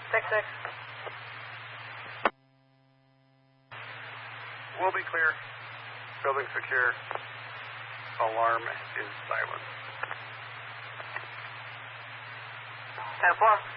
6-6. We'll be clear. Building secure. Alarm is silent. 10-4.